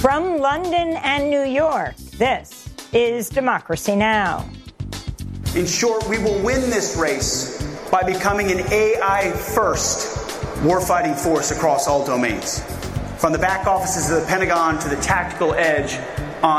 From London and New York, this is Democracy Now! In short, we will win this race by becoming an AI-first warfighting force across all domains. From the back offices of the Pentagon to the tactical edge,